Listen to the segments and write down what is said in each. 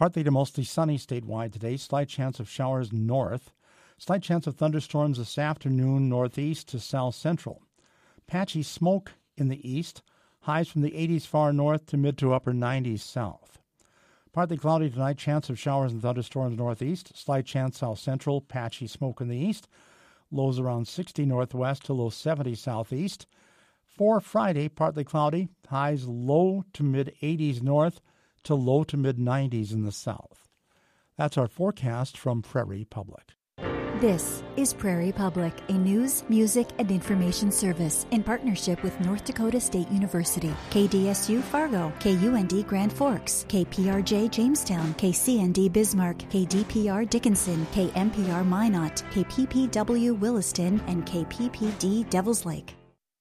Partly to mostly sunny statewide today. Slight chance of showers north. Slight chance of thunderstorms this afternoon northeast to south central. Patchy smoke in the east. Highs from the 80s far north to mid to upper 90s south. Partly cloudy tonight. Chance of showers and thunderstorms northeast. Slight chance south central. Patchy smoke in the east. Lows around 60 northwest to low 70 southeast. For Friday, partly cloudy. Highs low to mid 80s north to low to mid 90s in the south. That's our forecast from Prairie Public. This is Prairie Public, a news, music, and information service in partnership with North Dakota State University, KDSU Fargo, KUND Grand Forks, KPRJ Jamestown, KCND Bismarck, KDPR Dickinson, KMPR Minot, KPPW Williston, and KPPD Devils Lake.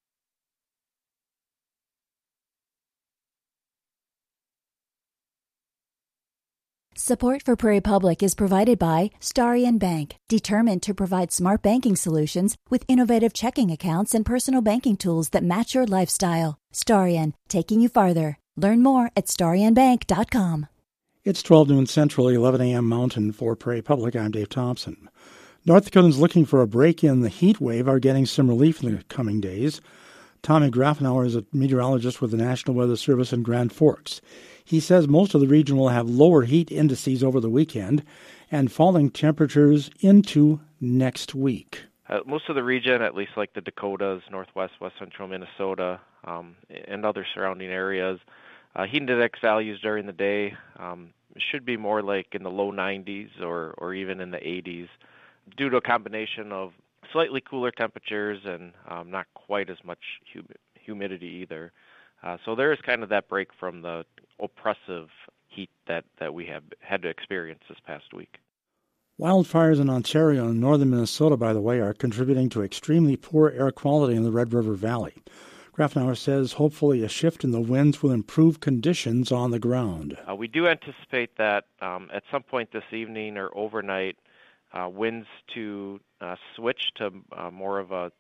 Support for Prairie Public is provided by Starion Bank, determined to provide smart banking solutions with innovative checking accounts and personal banking tools that match your lifestyle. Starion, taking you farther. Learn more at starionbank.com. It's 12 noon Central, 11 a.m. Mountain for Prairie Public. I'm Dave Thompson. North Dakotans looking for a break in the heat wave are getting some relief in the coming days. Tommy Grafenauer is a meteorologist with the National Weather Service in Grand Forks. He says most of the region will have lower heat indices over the weekend and falling temperatures into next week. Most of the region, at least like the Dakotas, northwest, west central Minnesota, and other surrounding areas, heat index values during the day should be more like in the low 90s or even in the 80s due to a combination of slightly cooler temperatures and not quite as much humidity either. So there is kind of that break from the oppressive heat that we have had to experience this past week. Wildfires in Ontario and northern Minnesota, by the way, are contributing to extremely poor air quality in the Red River Valley. Grafenauer says hopefully a shift in the winds will improve conditions on the ground. We do anticipate that at some point this evening or overnight, winds to switch to more of a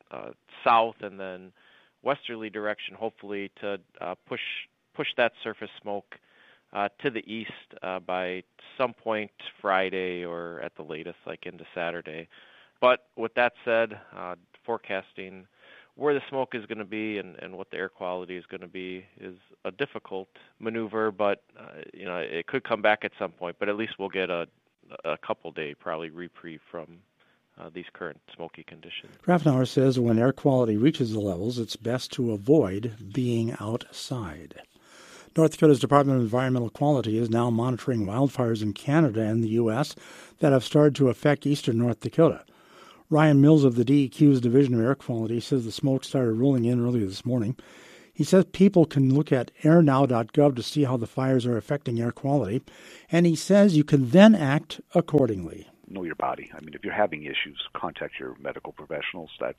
south and then westerly direction, hopefully to push that surface smoke to the east by some point Friday or at the latest, like into Saturday. But with that said, forecasting where the smoke is going to be and what the air quality is going to be is a difficult maneuver, but it could come back at some point. But at least we'll get a couple day probably reprieve from these current smoky conditions. Grafenauer says when air quality reaches the levels, it's best to avoid being outside. North Dakota's Department of Environmental Quality is now monitoring wildfires in Canada and the U.S. that have started to affect eastern North Dakota. Ryan Mills of the DEQ's Division of Air Quality says the smoke started rolling in earlier this morning. He says people can look at airnow.gov to see how the fires are affecting air quality, and he says you can then act accordingly. Know your body. I mean, if you're having issues, contact your medical professionals. That's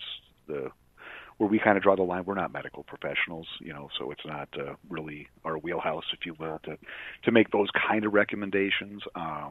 where we kind of draw the line. We're not medical professionals, so it's not really our wheelhouse, if you will, to make those kind of recommendations.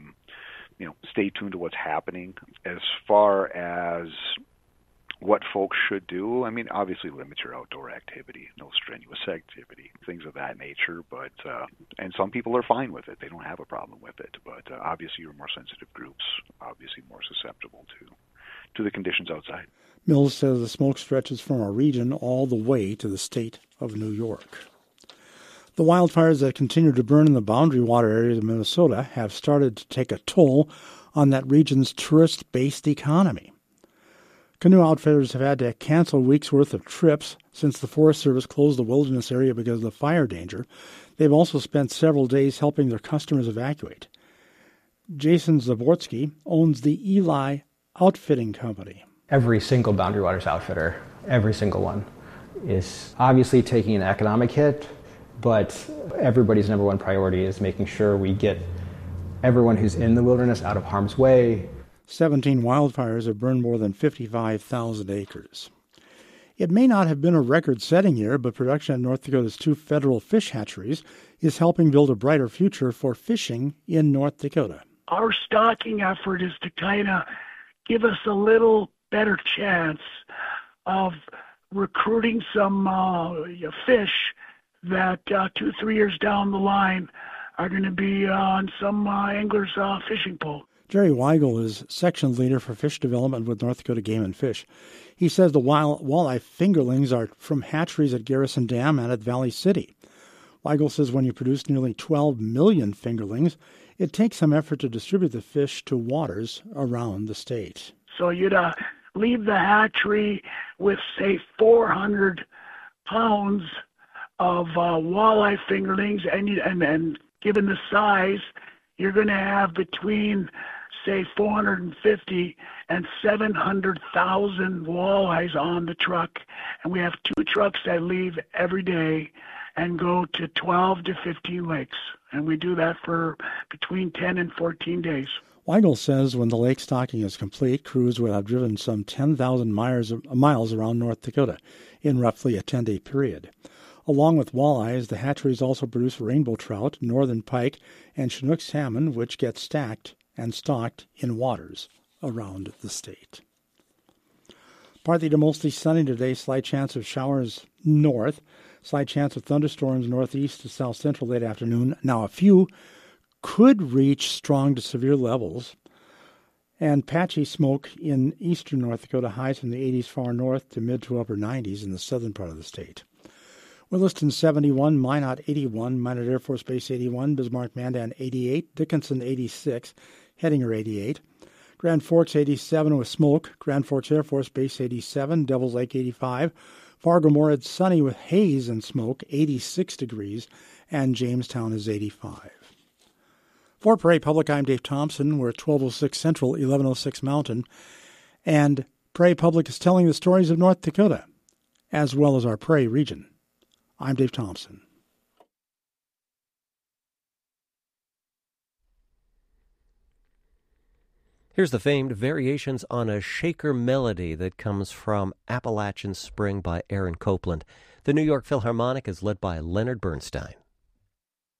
Stay tuned to what's happening. As far as what folks should do, I mean, obviously limit your outdoor activity, no strenuous activity, things of that nature. But and some people are fine with it; they don't have a problem with it. But obviously, your more sensitive groups, obviously more susceptible to the conditions outside. Mills says the smoke stretches from our region all the way to the state of New York. The wildfires that continue to burn in the boundary water areas of Minnesota have started to take a toll on that region's tourist-based economy. Canoe outfitters have had to cancel weeks' worth of trips since the Forest Service closed the wilderness area because of the fire danger. They've also spent several days helping their customers evacuate. Jason Zaborski owns the Eli Outfitting Company. Every single Boundary Waters outfitter, every single one, is obviously taking an economic hit, but everybody's number one priority is making sure we get everyone who's in the wilderness out of harm's way. 17 wildfires have burned more than 55,000 acres. It may not have been a record-setting year, but production at North Dakota's 2 federal fish hatcheries is helping build a brighter future for fishing in North Dakota. Our stocking effort is to kind of give us a little better chance of recruiting some fish that 2-3 years down the line are going to be on some anglers' fishing pole. Jerry Weigel is section leader for fish development with North Dakota Game and Fish. He says the walleye fingerlings are from hatcheries at Garrison Dam and at Valley City. Weigel says when you produce nearly 12 million fingerlings, it takes some effort to distribute the fish to waters around the state. So you'd leave the hatchery with, say, 400 pounds of walleye fingerlings, and given the size, you're going to have between, say, 450 and 700,000 walleyes on the truck. And we have 2 trucks that leave every day and go to 12 to 15 lakes. And we do that for between 10 and 14 days. Weigel says when the lake stocking is complete, crews will have driven some 10,000 miles around North Dakota in roughly a 10-day period. Along with walleyes, the hatcheries also produce rainbow trout, northern pike, and Chinook salmon, which get stacked and stocked in waters around the state. Partly to mostly sunny today, slight chance of showers north, slight chance of thunderstorms northeast to south central late afternoon. Now a few could reach strong to severe levels, and patchy smoke in eastern North Dakota, highs from the 80s far north to mid to upper 90s in the southern part of the state. Williston 71, Minot 81, Minot Air Force Base 81, Bismarck Mandan 88, Dickinson 86, Hettinger 88, Grand Forks 87 with smoke, Grand Forks Air Force Base 87, Devils Lake 85, Fargo-Moorhead sunny with haze and smoke 86 degrees, and Jamestown is 85. For Prairie Public, I'm Dave Thompson. We're at 1206 Central, 1106 Mountain, and Prairie Public is telling the stories of North Dakota, as well as our Prairie region. I'm Dave Thompson. Here's the famed Variations on a Shaker Melody that comes from Appalachian Spring by Aaron Copland. The New York Philharmonic is led by Leonard Bernstein.